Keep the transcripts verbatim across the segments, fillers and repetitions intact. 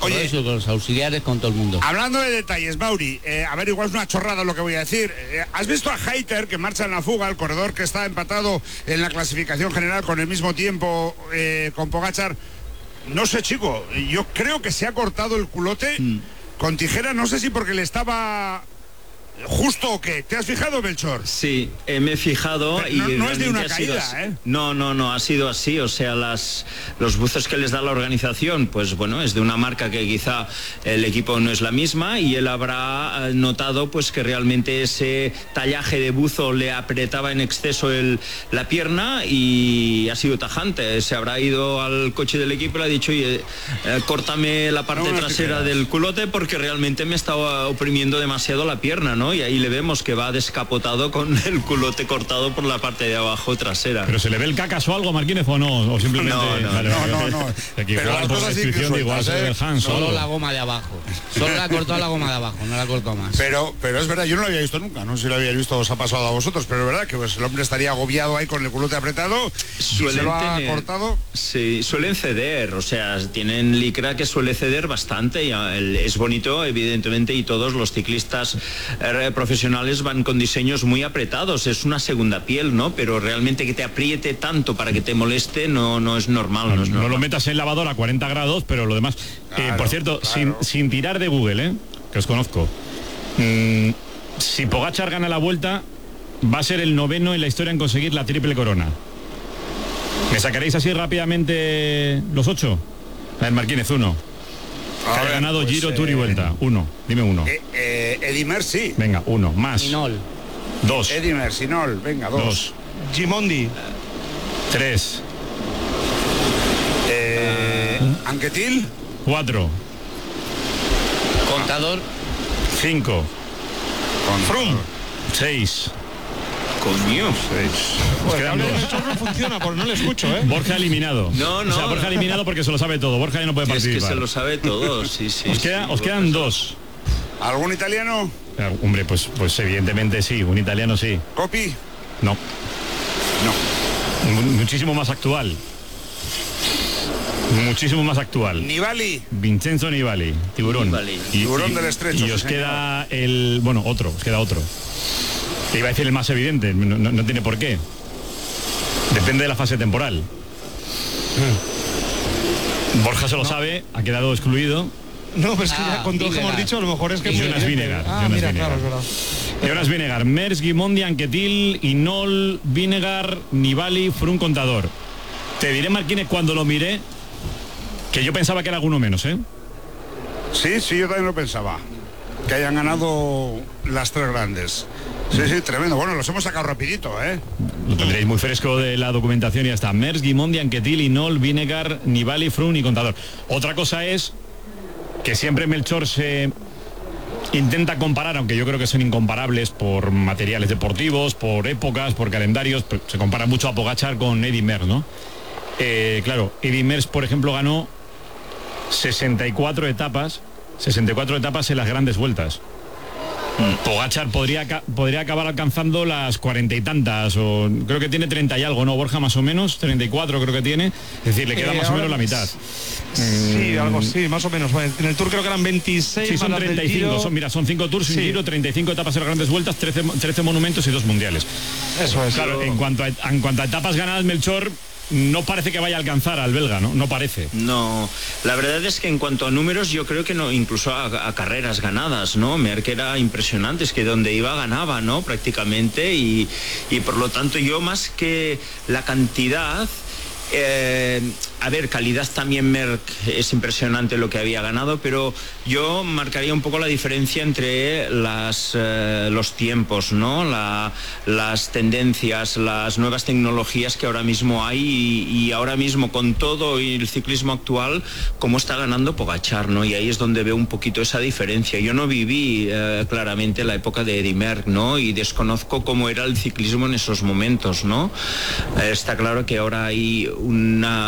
Oye, con los auxiliares, con todo el mundo. Hablando de detalles, Mauri, eh, a ver, igual es una chorrada lo que voy a decir. Eh, ¿Has visto a Hayter, que marcha en la fuga, el corredor que está empatado en la clasificación general con el mismo tiempo eh, con Pogačar? No sé, chico, yo creo que se ha cortado el culote mm. con tijera, no sé si porque le estaba... ¿Justo o qué? ¿Te has fijado, Melchor? Sí, eh, me he fijado. Pero y no, no es de una caída, ¿eh? No, no, no, ha sido así. O sea, las, los buzos que les da la organización, pues bueno, es de una marca que quizá el equipo no es la misma y él habrá notado pues que realmente ese tallaje de buzo le apretaba en exceso el, la pierna y ha sido tajante. Se habrá ido al coche del equipo y le ha dicho, oye, eh, córtame la parte no, trasera del culote porque realmente me estaba oprimiendo demasiado la pierna, ¿no? Y ahí le vemos que va descapotado con el culote cortado por la parte de abajo trasera. ¿Pero se le ve el cacas o algo, Martínez, o no? O simplemente... No, no, vale, no, vale, no, no, no. Aquí pero por la descripción de igual se el Hans. Solo la goma de abajo. Solo la ha cortado la goma de abajo, no la ha cortado más. Pero, pero es verdad, yo no lo había visto nunca. No sé si lo había visto, os ha pasado a vosotros, pero es verdad que pues, el hombre estaría agobiado ahí con el culote apretado. Suelen se lo ha tener, cortado. Sí, suelen ceder, o sea, tienen licra que suele ceder bastante. Y el, es bonito, evidentemente, y todos los ciclistas eh, profesionales van con diseños muy apretados, es una segunda piel, ¿no? Pero realmente que te apriete tanto para que te moleste no, no es normal. No, no, es normal. No lo metas en lavadora a cuarenta grados, pero lo demás... Claro, eh, por cierto, claro. sin, sin tirar de Google, ¿eh? Que os conozco. Mm, si Pogačar gana la Vuelta, va a ser el noveno en la historia en conseguir la triple corona. ¿Me sacaréis así rápidamente los ocho? A ver, Martínez, uno. Que ha ganado pues, Giro, eh, Tour y Vuelta. Uno, dime uno. Eh, eh, Eddy Merckx. Venga, uno, más. Inol. Dos. Eddy Merckx, Inol, venga, dos. Dos. Gimondi. Tres. Eh, Anquetil. Cuatro. Contador. Cinco. Froome. Seis. Coño. Seis. Pues el cable de Melchor no funciona, porque no le escucho, ¿eh? Borja eliminado. No, no. O sea, Borja eliminado porque se lo sabe todo. Borja ya no puede participar. Es que se lo sabe todo, sí, sí. Os, queda, sí, os quedan dos. ¿Algún italiano? Claro, hombre, pues, pues evidentemente sí. Un italiano sí. ¿Copi? No. No. Muchísimo más actual. Muchísimo más actual. Nibali. Vincenzo Nibali, tiburón. Nibali. Y, tiburón y, del estrecho. Y os sí, queda señor. el... Bueno, otro, os queda otro. Te iba a decir el más evidente, no, no, no tiene por qué. Depende de la fase temporal. Hmm. Borja se lo no. sabe, ha quedado excluido. No, pero es que ah, ya con todo lo que hemos dicho, a lo mejor es que... Jonas Vingegaard. Ah, Jonas mira, Vingegaard. claro, es verdad. Jonas Vingegaard, Merckx, Gimondi, Anquetil, Inol, Vingegaard, Nibali, Froome, Contador. Te diré, Martínez, cuando lo miré, que yo pensaba que era alguno menos, ¿eh? Sí, sí, yo también lo pensaba. Que hayan ganado las tres grandes. Sí, sí, tremendo. Bueno, los hemos sacado rapidito, ¿eh? Lo tendréis muy fresco de la documentación y ya está. Merckx, Gimondi, Anquetil, Inol, Vingegaard, Nibali, Froome y Contador. Otra cosa es que siempre Melchor se intenta comparar, aunque yo creo que son incomparables por materiales deportivos, por épocas, por calendarios, se compara mucho a Pogačar con Eddy Merckx, ¿no? Eh, claro, Eddy Merckx, por ejemplo, ganó sesenta y cuatro etapas, sesenta y cuatro etapas en las grandes vueltas. Pogačar podría, podría acabar alcanzando las cuarenta y tantas, o creo que tiene treinta y algo, ¿no, Borja? Más o menos, treinta y cuatro creo que tiene, es decir, le queda eh, más o menos la mitad. Sí, algo sí, más o menos. En el Tour creo que eran veintiséis. Sí, son treinta y cinco, son, mira, son cinco Tours, sí. Un Giro, treinta y cinco etapas en las grandes vueltas, trece, trece monumentos y dos mundiales. Eso es. Claro, en cuanto a, en cuanto a etapas ganadas, Melchor no parece que vaya a alcanzar al belga, ¿no? No parece. No, la verdad es que en cuanto a números yo creo que no, incluso a, a carreras ganadas, ¿no? Merckx era impresionante, es que donde iba ganaba, ¿no? Prácticamente y, y por lo tanto yo más que la cantidad... Eh, a ver, calidad también Merckx es impresionante lo que había ganado, pero yo marcaría un poco la diferencia entre las, eh, los tiempos, ¿no? La, las tendencias, las nuevas tecnologías que ahora mismo hay y, y ahora mismo con todo y el ciclismo actual, cómo está ganando Pogačar, ¿no? Y ahí es donde veo un poquito esa diferencia. Yo no viví eh, claramente la época de Eddy Merckx, ¿no? Y desconozco cómo era el ciclismo en esos momentos, ¿no? Eh, está claro que ahora hay una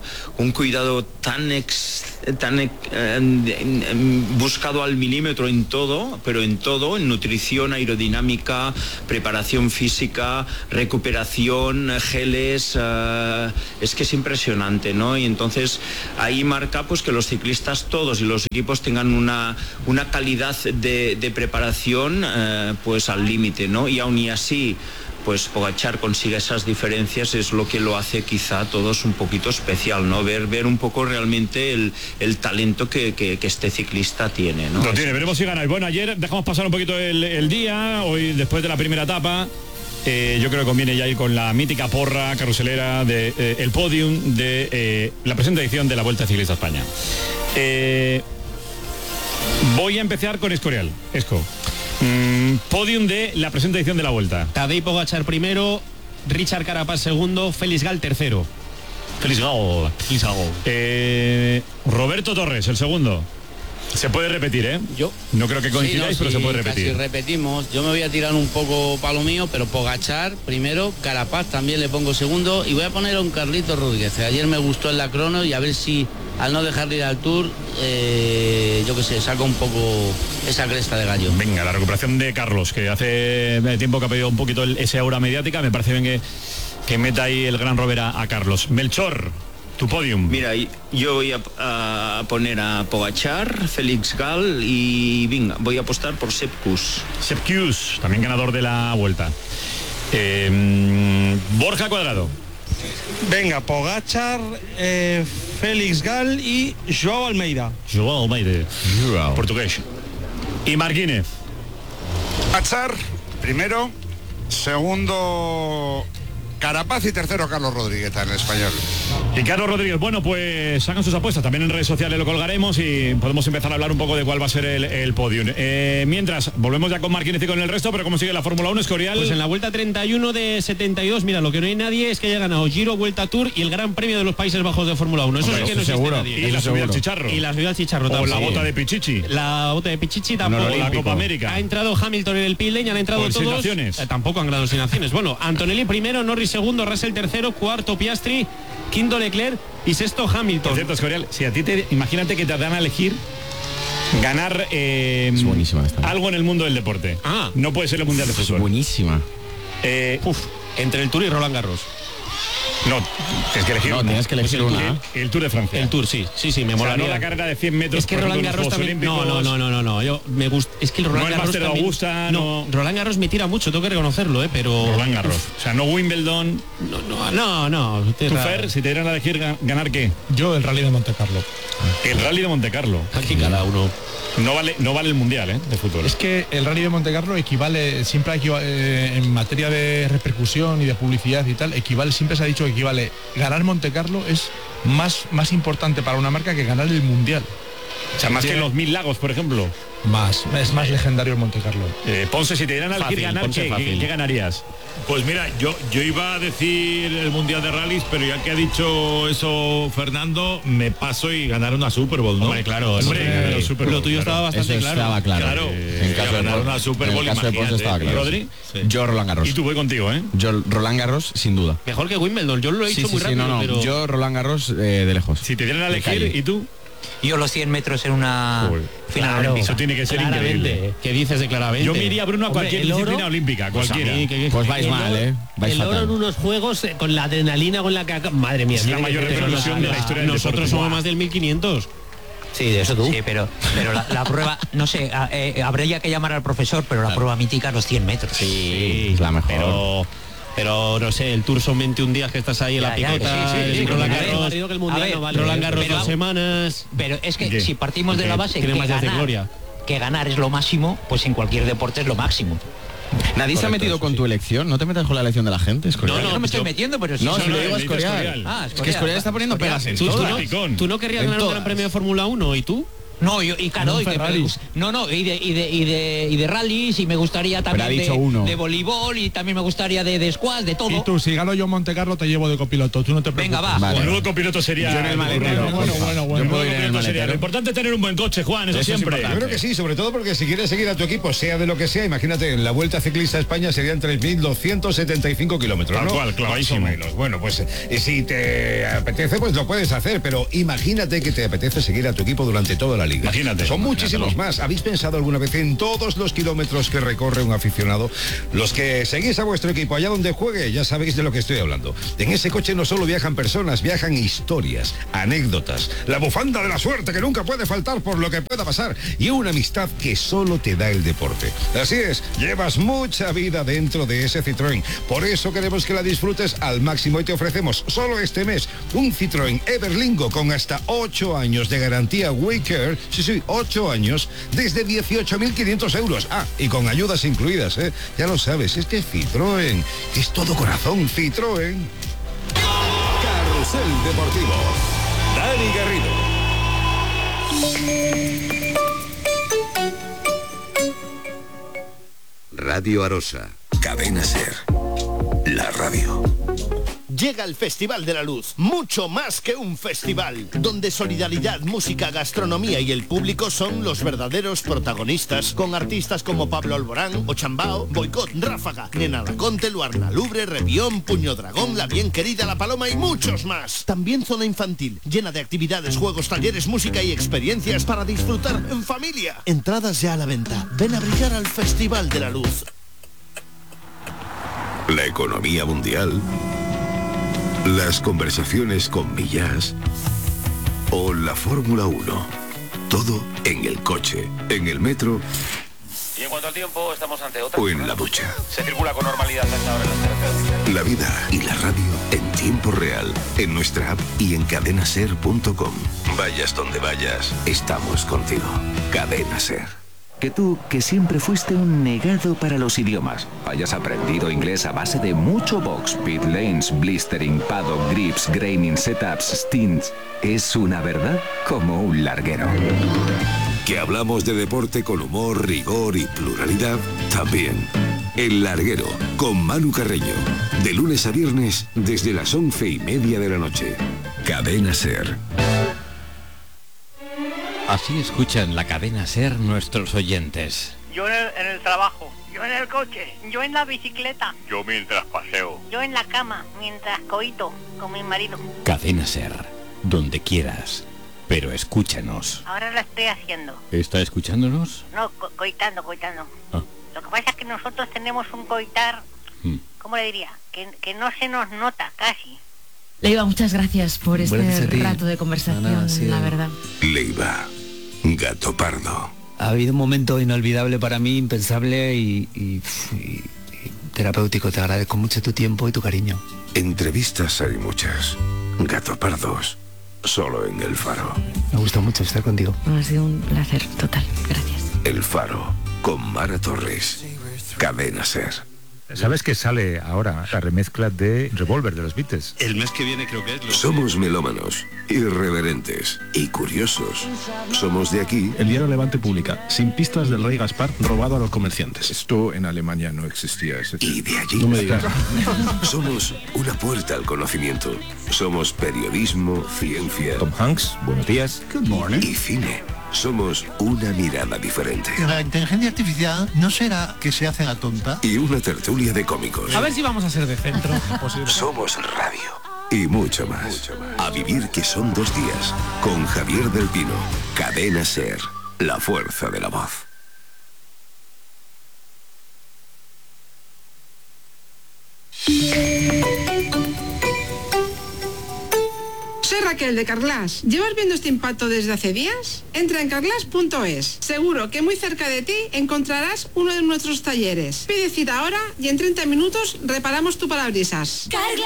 un cuidado tan ex, tan eh, buscado al milímetro en todo, pero en todo, en nutrición, aerodinámica, preparación física, recuperación, geles, eh, es que es impresionante, ¿no? Y entonces ahí marca pues que los ciclistas todos y los equipos tengan una, una calidad de, de preparación eh, pues al límite, ¿no? Y aún y así pues Pogačar consigue esas diferencias, es lo que lo hace quizá a todos un poquito especial, ¿no? Ver, ver un poco realmente el, el talento que, que, que este ciclista tiene, ¿no? Lo tiene, veremos si gana. Bueno, ayer dejamos pasar un poquito el, el día, hoy después de la primera etapa, eh, yo creo que conviene ya ir con la mítica porra carruselera de eh, el podium de eh, la presente edición de la Vuelta Ciclista a España. Eh, voy a empezar con Escorial. Esco. Mm, podium de la presente edición de la Vuelta. Tadej Pogačar primero, Richard Carapaz segundo, Félix Gal tercero. Félix Gal. Félix Gal. Eh, Roberto Torres, el segundo. Se puede repetir, ¿eh? Yo. No creo que coincidáis, sí, no, pero sí, se puede repetir. Si repetimos, yo me voy a tirar un poco para lo mío, pero Pogačar primero, Carapaz también le pongo segundo y voy a poner a un Carlito Rodríguez. Ayer me gustó en la crono y a ver si al no dejarle ir al Tour, eh, yo qué sé, saco un poco esa cresta de gallo. Venga, la recuperación de Carlos, que hace tiempo que ha pedido un poquito el, ese aura mediática, me parece bien que, que meta ahí el gran Robert a, a Carlos. Melchor, tu podium. Mira, yo voy a, a poner a Pogačar, Félix Gal y venga, voy a apostar por Sepp Kuss. Sepp Kuss, también ganador de la Vuelta. Eh, Borja Cuadrado. Venga, Pogačar, eh, Félix Gal y Joao Almeida. Joao Almeida. Joao. Portugués. Y Marquínez. Pogačar, primero, segundo Carapaz y tercero Carlos Rodríguez en español. Y Carlos Rodríguez, bueno, pues hagan sus apuestas, también en redes sociales lo colgaremos y podemos empezar a hablar un poco de cuál va a ser el, el podium. Eh, mientras, volvemos ya con Marquínez y con el resto, pero ¿cómo sigue la Fórmula uno, Escorial? Pues en la Vuelta treinta y uno de setenta y dos, mira, lo que no hay nadie es que haya ganado Giro, Vuelta Tour y el Gran Premio de los Países Bajos de Fórmula uno. Eso Hombre, sí que no eso existe seguro. nadie. Y la subida al Chicharro. Y la subida al Chicharro O también. la bota de Pichichi. La bota de Pichichi tampoco. No, la Copa América. Ha entrado Hamilton en el pit lane, han entrado O el Seis todos. Naciones. Eh, tampoco han ganado sin naciones. Bueno, Antonelli primero, Norris segundo, Russell tercero, cuarto Piastri, quinto Leclerc y sexto Hamilton. Por cierto, Escorial, si a ti te, imagínate que te dan a elegir ganar eh, es buenísima esta. algo en el mundo del deporte. Ah. No puede ser el Mundial de Fútbol. Es buenísima. Eh, Uf, entre el Tour y Roland Garros. no, tienes que elegir No, una. tienes que elegir Pues el, una. Tour, el, el Tour de Francia. El Tour, sí, sí, sí, me O sea, molaría. no la carrera de cien metros. Es que por Roland ejemplo, Garros los Juegos también. No, no, Olímpicos. no, no, no. Yo me gusta. Es que el Roland No el Garros Master de también- Augusta, no, no. Roland Garros me tira mucho, tengo que reconocerlo, eh, pero. Roland Garros. O sea, no Wimbledon. No, no, no, no. Tú, Fer, si te dieran a elegir ga- ganar qué? Yo el Rally de Monte Carlo. El Rally de Monte Carlo. Aquí cada uno. No vale, no vale el Mundial, ¿eh? De fútbol. Es que el Rally de Monte Carlo equivale, siempre equivale, eh, en materia de repercusión y de publicidad y tal, equivale, siempre se ha dicho que equivale, ganar Monte Carlo es más, más importante para una marca que ganar el Mundial. O sea, más que en los Mil Lagos, por ejemplo. Más, es más legendario el Monte Carlo. Eh, Ponce, si te dieran a elegir Fácil, ganar, Ponce ¿qué, fácil. qué, qué ganarías? Pues mira, yo, yo iba a decir el Mundial de Rallys, pero ya que ha dicho eso Fernando, me paso y ganar una Super Bowl, ¿no? Hombre, claro, Hombre, eso- claro, Super Bowl, lo tuyo claro. estaba bastante Eso claro. estaba claro. Claro, En caso de ganar Pol- una Super en Bowl, el caso de Ponce imagínate. estaba claro. ¿Rodri? Sí. Yo Roland Garros. Y tú voy contigo, ¿eh? Yo Roland Garros, sin duda. Mejor que Wimbledon, yo lo he Sí, dicho sí, muy sí, rápido, no, no. pero. Yo Roland Garros eh, de lejos. Si te dieran a De elegir, calle. ¿y tú? Yo los cien metros en una Joder. final Claro. olímpica. Eso tiene que ser Claramente. increíble. ¿Qué dices de claramente? Yo me iría, Bruno, a Hombre, cualquier el oro- disciplina olímpica, Pues a cualquiera. mí, que- Pues vais el mal, oro- ¿eh? Vais el oro fatal. en unos juegos eh, con la adrenalina con la que acá- madre mía, Es la tiene mayor que tener repercusión de la historia del Nosotros deporte. somos Buah. más del mil quinientos. Sí, de eso tú. Sí, pero, pero la, la prueba, no sé, a- eh, habría que llamar al profesor, pero la prueba mítica los cien metros. Sí, es la mejor. Pero, pero no sé, el Tour son veintiún días que estás ahí en Ya, la ya, picota, sí, sí, el sí, Roland a ver, Garros, que el Mundial a ver, no vale. Roland Garros Pero- dos semanas. Pero es que ¿Qué? si partimos de ¿Qué? la base Tiene que más días de ganar, gloria. que ganar es lo máximo, pues en cualquier deporte es lo máximo. Nadie se ha Correcto, metido eso con sí. tu elección. No te metas con la elección de la gente, Escorial. No, Yo no me estoy yo- metiendo, pero sí. No, sí, si lo no, digo a el Escorial. Escorial. Ah, Es que Escorial está poniendo pegas en ¿Tú, tú todas. no, Picón. tú no querrías En ganar un todas. gran premio de Fórmula uno y tú? No, yo, y claro, No, y que me Ferraris. gusta- no, no, y de, y de, y de, y de rallies, y me gustaría Pero ha también dicho de, uno. de voleibol, y también me gustaría de, de squash, de todo. Y tú, si gano yo Monte Carlo, te llevo de copiloto, tú no te preocupes. Venga, va. Vale. Menudo copiloto sería. Yo en el maletero. Bueno, bueno, bueno, bueno. Yo puedo ir Menudo en el copiloto sería. maletero. Lo importante es tener un buen coche, Juan, eso, Eso es siempre. importante. Yo creo que sí, sobre todo porque si quieres seguir a tu equipo, sea de lo que sea, imagínate, en la Vuelta Ciclista a España serían tres mil doscientos setenta y cinco kilómetros, Tal ¿no? cual, clavadísimo. Más o menos. Bueno, pues eh, si te apetece, pues lo puedes hacer, pero imagínate que te apetece seguir a tu equipo durante toda la liga. Imagínate. Son Imagínatelo. muchísimos más. ¿Habéis pensado alguna vez en todos los kilómetros que recorre un aficionado? Los que seguís a vuestro equipo allá donde juegue, ya sabéis de lo que estoy hablando. En ese coche no solo viajan personas, viajan historias, anécdotas, la bufanda de la suerte que nunca puede faltar por lo que pueda pasar y una amistad que solo te da el deporte. Así es, llevas mucha vida dentro de ese Citroën. Por eso queremos que la disfrutes al máximo y te ofrecemos solo este mes un Citroën Everlingo con hasta ocho años de garantía WeCare, sí, sí, ocho años, desde dieciocho mil quinientos euros. Ah, y con ayudas incluidas, ¿eh? Ya lo sabes, es que Citroën, que es todo corazón, Citroën. Carrusel Deportivo. Dani Garrido. Radio Arosa. Cadena Ser. La radio. Llega el Festival de la Luz, mucho más que un festival, donde solidaridad, música, gastronomía y el público son los verdaderos protagonistas, con artistas como Pablo Alborán, Ochambao, Boicot, Ráfaga, Nena Laconte, Luarna Lubre, Revión, Puño Dragón, La Bien Querida, La Paloma y muchos más. También zona infantil, llena de actividades, juegos, talleres, música y experiencias para disfrutar en familia. Entradas ya a la venta. Ven a brillar al Festival de la Luz. La economía mundial. Las conversaciones con Millás o la Fórmula uno. Todo en el coche, en el metro Y en cuanto al tiempo, estamos ante otra. o en la ducha. Se circula con normalidad hasta ahora en las carreteras. La vida y la radio en tiempo real, en nuestra app y en cadenaser punto com. Vayas donde vayas, estamos contigo. Cadena Ser. Que tú, que siempre fuiste un negado para los idiomas, hayas aprendido inglés a base de mucho box, pit lanes, blistering, paddock, grips, graining, setups, stints, es una verdad como un larguero. Que hablamos de deporte con humor, rigor y pluralidad, también. El Larguero, con Manu Carreño. De lunes a viernes, desde las once y media de la noche. Cadena Ser. Así escuchan la cadena Ser nuestros oyentes. Yo en el, en el trabajo, yo en el coche, yo en la bicicleta, Yo mientras paseo. yo en la cama, mientras coito con mi marido. Cadena Ser, donde quieras, pero escúchanos. Ahora lo estoy haciendo. ¿Está escuchándonos? No, co- coitando, coitando. Ah. Lo que pasa es que nosotros tenemos un coitar, Hmm. ¿cómo le diría? Que, que no se nos nota casi. Leiva, muchas gracias por este Gracias a ti. rato de conversación, Nada, ha sido- la verdad. Leiva, Gato Pardo. Ha habido un momento inolvidable para mí, impensable y, y- y- y terapéutico. Te agradezco mucho tu tiempo y tu cariño. Entrevistas hay muchas. Gato Pardos, solo en El Faro. Me gusta mucho estar contigo. Ha sido un placer total. Gracias. El Faro, con Mara Torres. Cadena Ser. ¿Sabes que sale ahora la remezcla de Revolver de los Beatles? El mes que viene creo que es. Somos melómanos, irreverentes y curiosos. Somos de aquí. El diario Levante publica, sin pistas del rey Gaspar robado a los comerciantes. Esto en Alemania no existía. Y de allí. No me digas. Somos una puerta al conocimiento. Somos periodismo, ciencia. Tom Hanks, buenos días. Good morning. Y cine. Somos una mirada diferente. La inteligencia artificial no será que se hace la tonta. Y una tertulia de cómicos. A ver si vamos a ser de centro. Somos radio. Y mucho más. A vivir que son dos días. Con Javier del Pino. Cadena Ser. La fuerza de la voz. Soy Raquel de Carglass. ¿Llevas viendo este impacto desde hace días? Entra en carglass punto es. Seguro que muy cerca de ti encontrarás uno de nuestros talleres. Pide cita ahora y en treinta minutos reparamos tu parabrisas. Carglass